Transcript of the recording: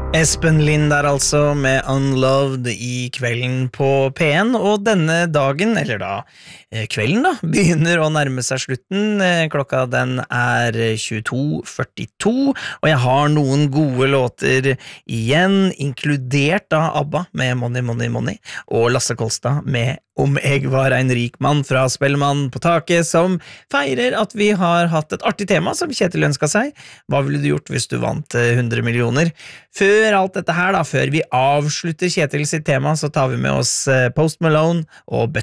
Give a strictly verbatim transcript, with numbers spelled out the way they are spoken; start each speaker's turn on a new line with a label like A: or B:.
A: Espen Lind der altså med Unloved i kvelden på P en, og denne dagen, eller da eh, kvelden da, begynner å nærme seg slutten. Eh, Klokka den er tjueto førtito, og jeg har noen gode låter igjen, inkludert da ABBA med Money, Money, Money, og Lasse Kolstad med Om jeg var en rik mann fra Spellemann på taket, som feirer at vi har hatt et artig tema som Kjetil ønsket seg. Hva ville du gjort hvis du vant eh, hundre millioner? Før alt dette her da, før vi avslutter Kjetil sitt tema, så tar vi med oss eh, Post Malone og